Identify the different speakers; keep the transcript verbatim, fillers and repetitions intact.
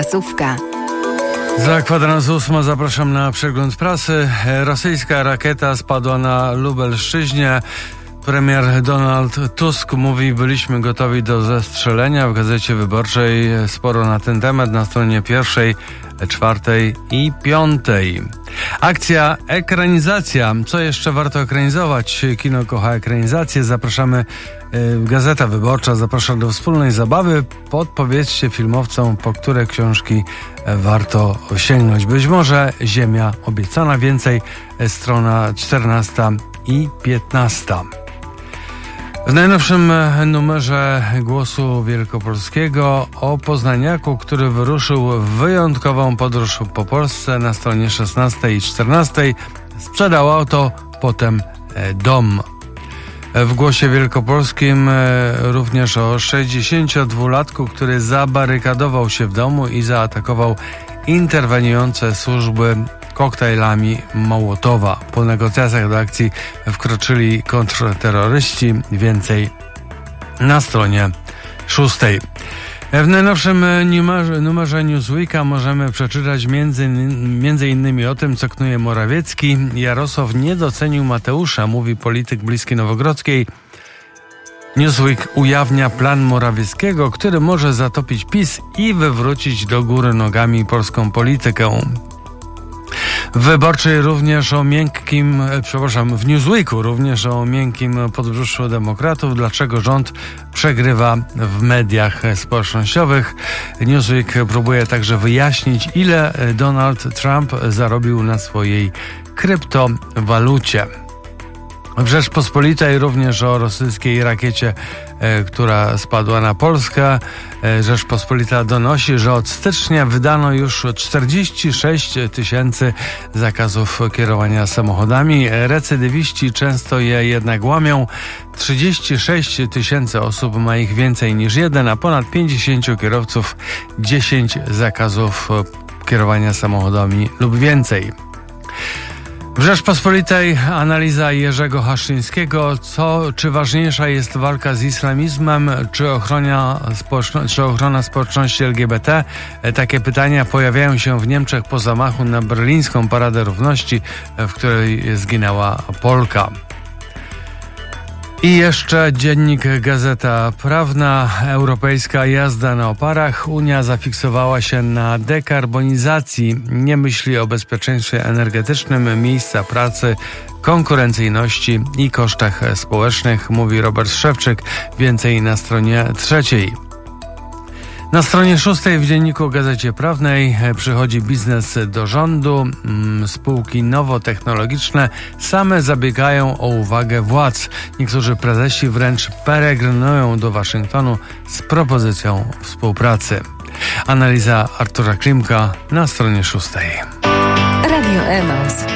Speaker 1: Słówka.
Speaker 2: Za kwadrans ósma zapraszam na przegląd prasy. Rosyjska rakieta spadła na Lubelszczyźnie. Premier Donald Tusk mówi, byliśmy gotowi do zestrzelenia. W Gazecie Wyborczej sporo na ten temat na stronie pierwszej, czwartej i piątej. Akcja ekranizacja. Co jeszcze warto ekranizować? Kino kocha ekranizację. Zapraszamy, y, Gazeta Wyborcza zaprasza do wspólnej zabawy. Podpowiedzcie filmowcom, po które książki warto sięgnąć. Być może Ziemia obiecana. Więcej strona czternasta i piętnasta. W najnowszym numerze Głosu Wielkopolskiego o poznaniaku, który wyruszył w wyjątkową podróż po Polsce. Na stronie szesnastej i czternastej sprzedał auto, potem dom. W Głosie Wielkopolskim również o sześćdziesięciodwulatku, który zabarykadował się w domu i zaatakował interweniujące służby koktajlami Mołotowa. Po negocjacjach do akcji wkroczyli kontrterroryści. Więcej na stronie szóstej. W najnowszym numerze, numerze Newsweeka możemy przeczytać między, między innymi o tym, co knuje Morawiecki. Jarosław nie docenił Mateusza, mówi polityk bliski Nowogrodzkiej. Newsweek ujawnia plan Morawieckiego, który może zatopić PiS i wywrócić do góry nogami polską politykę. W Wyborczej również o miękkim, przepraszam, w Newsweeku również o miękkim podbrzuszu demokratów. Dlaczego rząd przegrywa w mediach społecznościowych? Newsweek próbuje także wyjaśnić, ile Donald Trump zarobił na swojej kryptowalucie. W Rzeczpospolitej również o rosyjskiej rakiecie, e, która spadła na Polskę. E, Rzeczpospolita donosi, że od stycznia wydano już czterdzieści sześć tysięcy zakazów kierowania samochodami. Recydywiści często je jednak łamią. trzydzieści sześć tysięcy osób ma ich więcej niż jeden, a ponad pięćdziesięciu kierowców dziesięć zakazów kierowania samochodami lub więcej. W Rzeczpospolitej analiza Jerzego Haszczyńskiego. Co, czy ważniejsza jest walka z islamizmem, czy ochrona, społeczno, czy ochrona społeczności L G B T? Takie pytania pojawiają się w Niemczech po zamachu na berlińską Paradę Równości, w której zginęła Polka. I jeszcze dziennik Gazeta Prawna. Europejska jazda na oparach. Unia zafiksowała się na dekarbonizacji. Nie myśli o bezpieczeństwie energetycznym, miejsca pracy, konkurencyjności i kosztach społecznych, mówi Robert Szewczyk. Więcej na stronie trzeciej. Na stronie szóstej w dzienniku Gazecie Prawnej przychodzi biznes do rządu. Spółki nowotechnologiczne same zabiegają o uwagę władz. Niektórzy prezesi wręcz peregrynują do Waszyngtonu z propozycją współpracy. Analiza Artura Klimka na stronie szóstej.
Speaker 1: Radio Emos.